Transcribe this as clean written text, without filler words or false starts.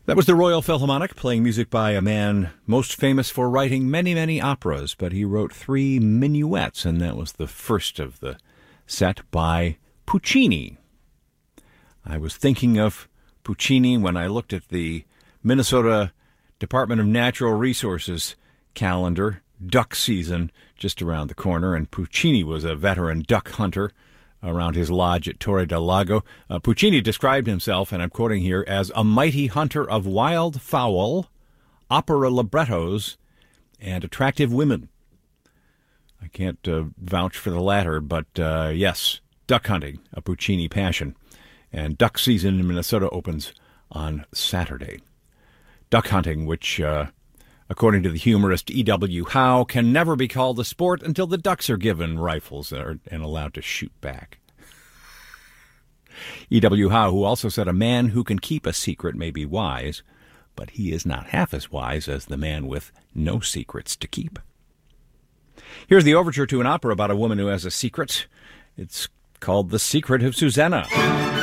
That was the Royal Philharmonic, playing music by a man most famous for writing many, many operas, but he wrote 3 minuets, and that was the first of the set by Puccini. I was thinking of Puccini when I looked at the Minnesota Department of Natural Resources calendar, duck season just around the corner, and Puccini was a veteran duck hunter around his lodge at Torre del Lago. Puccini described himself, and I'm quoting here, as a mighty hunter of wild fowl, opera librettos, and attractive women. I can't vouch for the latter, but yes, duck hunting, a Puccini passion. And duck season in Minnesota opens on Saturday. Duck hunting, which, according to the humorist E.W. Howe, can never be called a sport until the ducks are given rifles and allowed to shoot back. E.W. Howe, who also said a man who can keep a secret may be wise, but he is not half as wise as the man with no secrets to keep. Here's the overture to an opera about a woman who has a secret. It's called The Secret of Susanna.